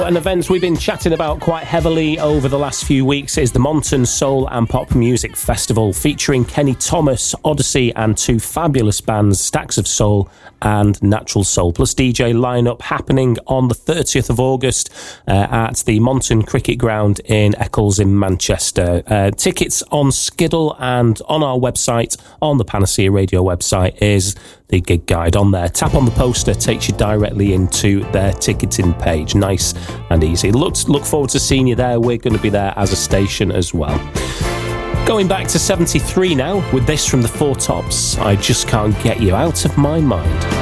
An event we've been chatting about quite heavily over the last few weeks is the Monton Soul and Pop Music Festival, featuring Kenny Thomas, Odyssey, and two fabulous bands, Stacks of Soul and Natural Soul, plus DJ lineup happening on the 30th of August at the Monton Cricket Ground in Eccles in Manchester. Tickets on Skiddle and on our website, on the Panacea Radio website, is the gig guide on there. Tap on the poster, takes you directly into their ticketing page. Nice and easy. Look forward to seeing you there. We're going to be there as a station as well. Going back to 73 now, with this from the Four Tops, I Just Can't Get You Out of My Mind.